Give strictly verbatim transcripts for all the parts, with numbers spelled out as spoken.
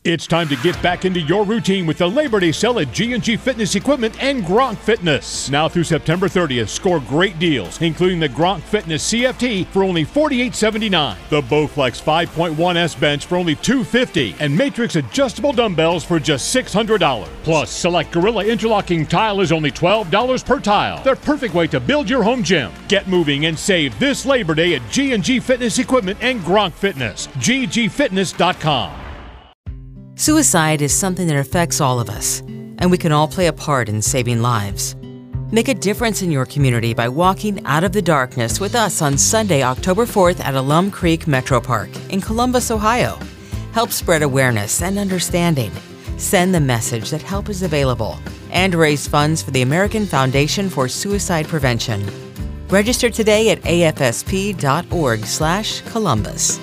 It's time to get back into your routine with the Labor Day sale at G and G Fitness Equipment and Gronk Fitness. Now through September thirtieth, score great deals, including the Gronk Fitness C F T for only forty-eight seventy-nine, the Bowflex five point one S bench for only two fifty, and Matrix adjustable dumbbells for just six hundred dollars. Plus, select Gorilla interlocking tile is only twelve dollars per tile. The perfect way to build your home gym. Get moving and save this Labor Day at G and G Fitness Equipment and Gronk Fitness. G G fitness dot com. Suicide is something that affects all of us, and we can all play a part in saving lives. Make a difference in your community by walking out of the darkness with us on Sunday, October fourth at Alum Creek Metro Park in Columbus, Ohio. Help spread awareness and understanding. Send the message that help is available and raise funds for the American Foundation for Suicide Prevention. Register today at A F S P dot org slash Columbus.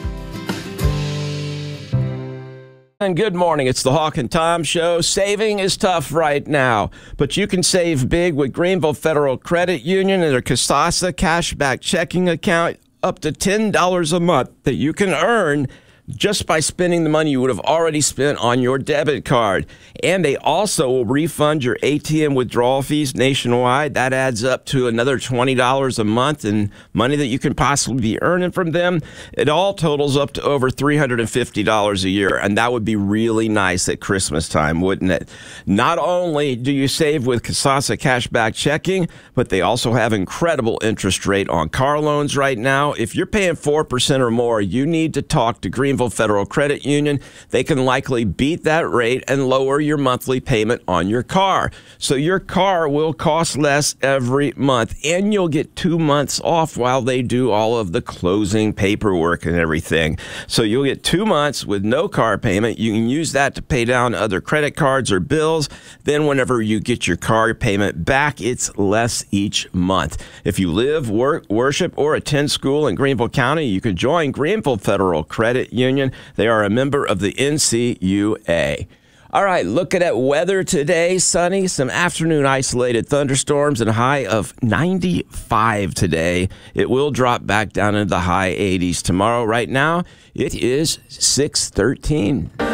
And good morning. It's the Hawk and Tom Show. Saving is tough right now, but you can save big with Greenville Federal Credit Union and their Kasasa Cashback Checking Account, up to ten dollars a month that you can earn just by spending the money you would have already spent on your debit card. And they also will refund your A T M withdrawal fees nationwide. That adds up to another twenty dollars a month in money that you can possibly be earning from them. It all totals up to over three hundred fifty dollars a year, and that would be really nice at Christmas time, wouldn't it? Not only do you save with Kasasa Cashback Checking, but they also have incredible interest rate on car loans right now. If you're paying four percent or more, you need to talk to Greenville Federal Credit Union. They can likely beat that rate and lower your monthly payment on your car. So your car will cost less every month, and you'll get two months off while they do all of the closing paperwork and everything. So you'll get two months with no car payment. You can use that to pay down other credit cards or bills. Then whenever you get your car payment back, it's less each month. If you live, work, worship, or attend school in Greenville County, you can join Greenville Federal Credit Union. They are a member of the N C U A. All right, looking at weather today, sunny, some afternoon isolated thunderstorms, and a high of ninety-five today. It will drop back down into the high eighties tomorrow. Right now, it is six thirteen.